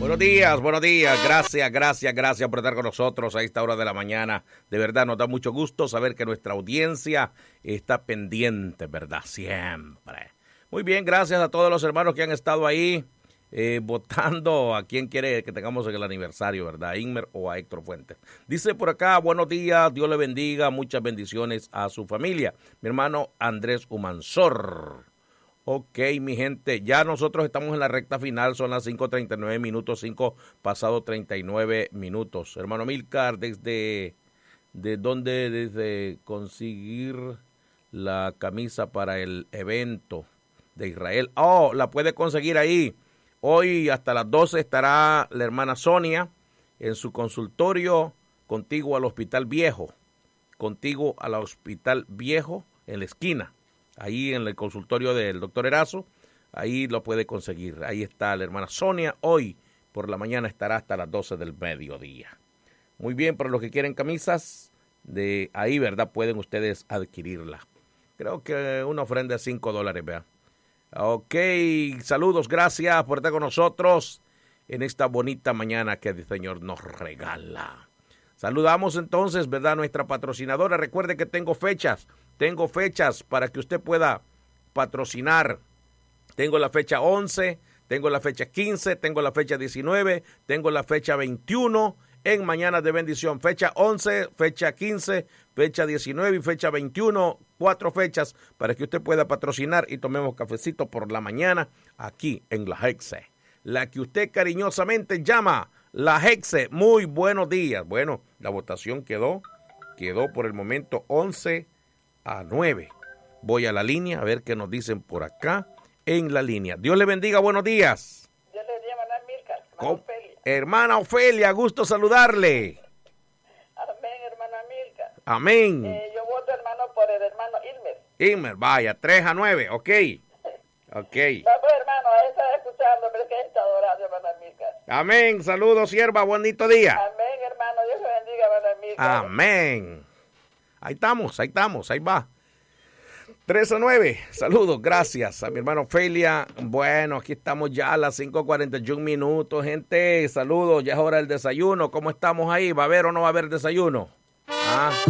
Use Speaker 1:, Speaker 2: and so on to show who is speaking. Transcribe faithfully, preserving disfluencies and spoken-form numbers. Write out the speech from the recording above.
Speaker 1: Buenos días, buenos días. Gracias, gracias, gracias por estar con nosotros a esta hora de la mañana. De verdad nos da mucho gusto saber que nuestra audiencia está pendiente, ¿verdad? Siempre. Muy bien, gracias a todos los hermanos que han estado ahí eh, votando a quien quiere que tengamos en el aniversario, ¿verdad? A Inmer o a Héctor Fuentes. Dice por acá, buenos días, Dios le bendiga, muchas bendiciones a su familia. Mi hermano Andrés Humansor. Ok, mi gente, ya nosotros estamos en la recta final, son las cinco treinta y nueve minutos, cinco pasado treinta y nueve minutos. Hermano Milcar, ¿desde de dónde, desde conseguir la camisa para el evento de Israel? Oh, la puede conseguir ahí. Hoy hasta las doce estará la hermana Sonia en su consultorio, contigo al Hospital Viejo, contigo al Hospital Viejo en la esquina. Ahí en el consultorio del doctor Erazo, ahí lo puede conseguir. Ahí está la hermana Sonia. Hoy por la mañana estará hasta las doce del mediodía. Muy bien, para los que quieren camisas, de ahí, ¿verdad? Pueden ustedes adquirirla. Creo que una ofrenda de cinco dólares, ¿verdad? Ok, saludos, gracias por estar con nosotros en esta bonita mañana que el Señor nos regala. Saludamos entonces, ¿verdad? Nuestra patrocinadora. Recuerde que tengo fechas. Tengo fechas para que usted pueda patrocinar. Tengo la fecha once, tengo la fecha quince, tengo la fecha diecinueve, tengo la fecha veintiuno en Mañanas de Bendición. Fecha once, fecha quince, fecha diecinueve y fecha veintiuno. Cuatro fechas para que usted pueda patrocinar y tomemos cafecito por la mañana aquí en la Hexe. La que usted cariñosamente llama la Hexe. Muy buenos días. Bueno, la votación quedó, quedó por el momento once a nueve. Voy a la línea a ver qué nos dicen por acá en la línea. Dios le bendiga, buenos días.
Speaker 2: Dios le bendiga, hermana Milcar, hermana Ofelia.
Speaker 1: Hermana Ofelia, gusto saludarle.
Speaker 2: Amén, hermana Milcar.
Speaker 1: Amén.
Speaker 2: Eh, yo voto, hermano, por el hermano Ilmer.
Speaker 1: Ilmer, vaya, tres a nueve, ok. Ok.
Speaker 2: Vamos, hermano, ahí está escuchando, pero es que está adorando, hermana Milcar.
Speaker 1: Amén, saludos, sierva, bonito día.
Speaker 2: Amén, hermano, Dios le bendiga, hermana Milcar.
Speaker 1: Amén. Ahí estamos, ahí estamos, ahí va. tres a nueve, saludos, gracias a mi hermano Ofelia. Bueno, aquí estamos ya a las cinco cuarenta y uno minutos, gente, saludos, ya es hora del desayuno. ¿Cómo estamos ahí? ¿Va a haber o no va a haber desayuno? Ah.